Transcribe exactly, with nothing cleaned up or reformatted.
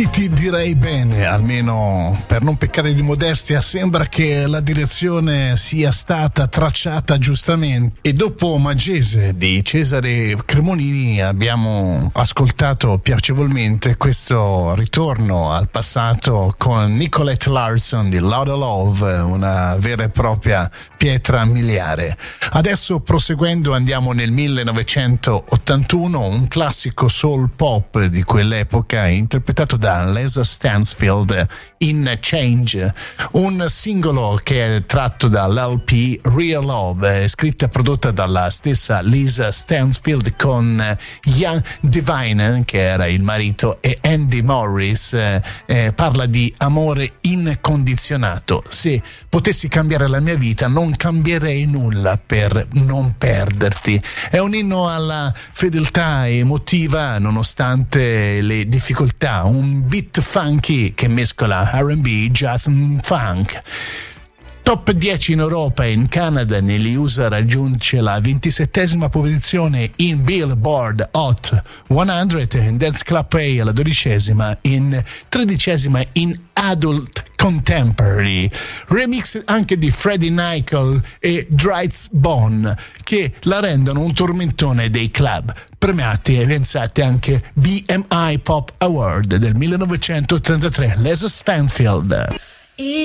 partiti direi bene, almeno per non peccare di modestia sembra che la direzione sia stata tracciata giustamente, e dopo Magese di Cesare Cremonini abbiamo ascoltato piacevolmente questo ritorno al passato con Nicolette Larson di Lotta Love, una vera e propria pietra miliare. Adesso proseguendo andiamo nel millenovecentottantuno, un classico soul pop di quell'epoca interpretato da Les Stansfield, In Change, un singolo che è tratto dall'L P Real Love, scritta e prodotta dalla stessa Lisa Stansfield con Ian Devine, che era il marito, e Andy Morris. Eh, eh, parla di amore incondizionato. Se potessi cambiare la mia vita non cambierei nulla per non perderti. È un inno alla fedeltà emotiva nonostante le difficoltà, un beat funky che mescola R and B, jazz e funk. Top dieci in Europa e in Canada, negli U S A raggiunge la ventisettesima posizione in Billboard Hot cento, in Dance Club Play alla dodicesima, in tredicesima in Adult Contemporary. Remix anche di Freddie Nicole e Dries Bone, che la rendono un tormentone dei club. Premiati e pensati anche B M I Pop Award del millenovecentottantatré. Les Stansfield.